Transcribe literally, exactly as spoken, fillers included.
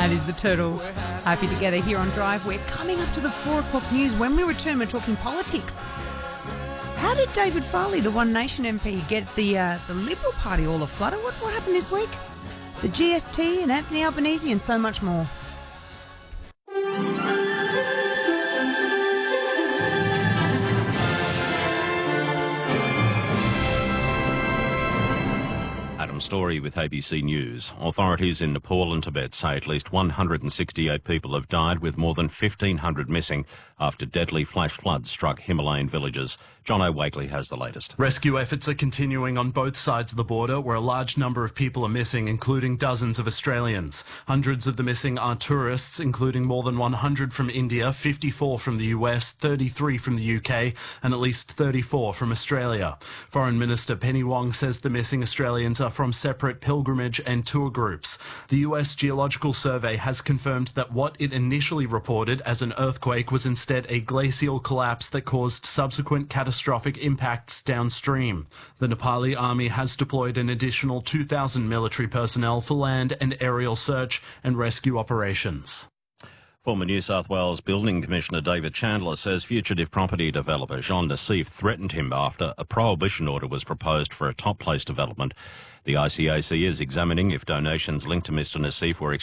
That is the Turtles. Happy together here on Drive. We're coming up to the four o'clock news. When we return, we're talking politics. How did David Farley, the One Nation M P, get the uh, the Liberal Party all aflutter? What, what happened this week? The G S T and Anthony Albanese and so much more. Adam Story with A B C News. Authorities in Nepal and Tibet say at least one hundred sixty-eight people have died, with more than fifteen hundred missing after deadly flash floods struck Himalayan villages. John O'Wakely has the latest. Rescue efforts are continuing on both sides of the border, where a large number of people are missing, including dozens of Australians. Hundreds of the missing are tourists, including more than one hundred from India, fifty-four from the U S, thirty-three from the U K, and at least thirty-four from Australia. Foreign Minister Penny Wong says the missing Australians are from separate pilgrimage and tour groups. The U S Geological Survey has confirmed that what it initially reported as an earthquake was instead a glacial collapse that caused subsequent catastrophic impacts downstream. The Nepali army has deployed an additional two thousand military personnel for land and aerial search and rescue operations. Former New South Wales Building Commissioner David Chandler says fugitive property developer Jean Nassif threatened him after a prohibition order was proposed for a top place development. The I C A C is examining if donations linked to Mr Nassif were